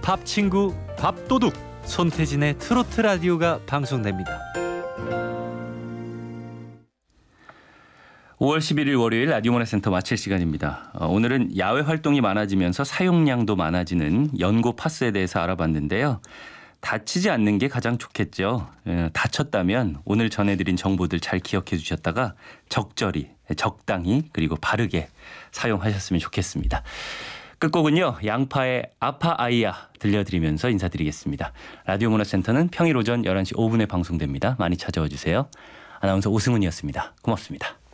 밥 친구 밥도둑 손태진의 트로트 라디오가 방송됩니다. 5월 11일 월요일 라디오 문화센터 마칠 시간입니다. 오늘은 야외 활동이 많아지면서 사용량도 많아지는 연고 파스에 대해서 알아봤는데요. 다치지 않는 게 가장 좋겠죠. 다쳤다면 오늘 전해드린 정보들 잘 기억해 주셨다가 적절히, 적당히 그리고 바르게 사용하셨으면 좋겠습니다. 끝곡은요. 양파의 아파아이야 들려드리면서 인사드리겠습니다. 라디오 문화센터는 평일 오전 11시 5분에 방송됩니다. 많이 찾아와 주세요. 아나운서 오승훈이었습니다. 고맙습니다.